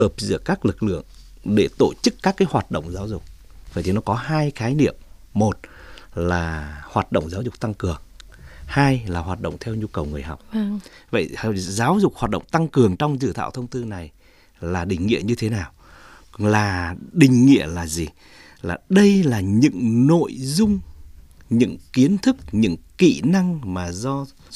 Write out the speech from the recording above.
hợp giữa các lực lượng để tổ chức các cái hoạt động giáo dục. Vậy thì nó có hai khái niệm. Một là hoạt động giáo dục tăng cường, hai là hoạt động theo nhu cầu người học. Vậy giáo dục hoạt động tăng cường trong dự thảo thông tư này là định nghĩa như thế nào? Là định nghĩa là gì? Là đây là những nội dung, những kiến thức, những kỹ năng mà do